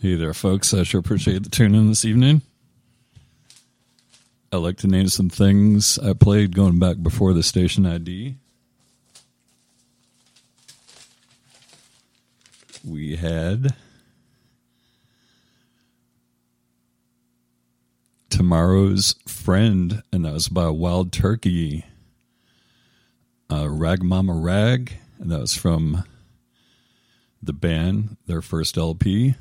Hey there, folks. I sure appreciate the tune in this evening. I like to name some things I played going back before the station ID. We had Tomorrow's Friend, and that was by Wild Turkey. Rag Mama Rag, and that was from the band, their first LP.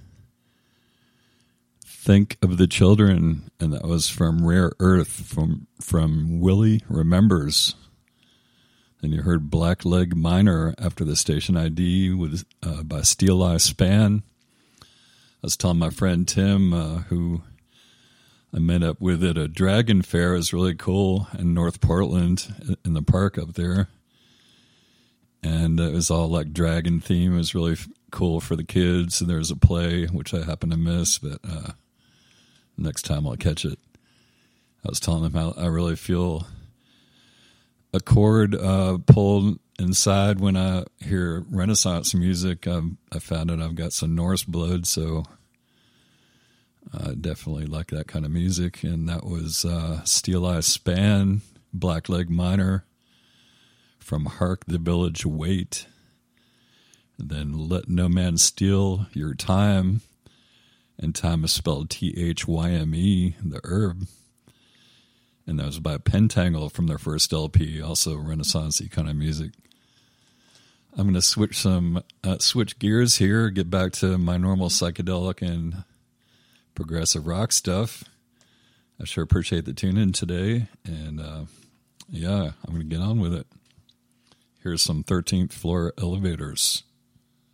Think of the Children, and that was from Rare Earth, from Willie Remembers. Then you heard Black Leg Miner after the station ID with by Steel Eye Span. I was telling my friend Tim, who I met up with at a Dragon Fair, is really cool in North Portland in the park up there. And it was all like dragon theme. It was really cool for the kids. And there was a play, which I happen to miss, but next time I'll catch it. I was telling them how I really feel a chord pulled inside when I hear Renaissance music. I found that I've got some Norse blood, so I definitely like that kind of music. And that was Steel Eye Span, Black Leg Miner, from Hark the Village Wait. And then Let No Man Steal Your Time. And time is spelled Thyme, the herb. And that was by Pentangle from their first LP, also Renaissance-y kind of music. I'm going to switch gears here, get back to my normal psychedelic and progressive rock stuff. I sure appreciate the tune in today. And yeah, I'm going to get on with it. Here's some 13th Floor Elevators.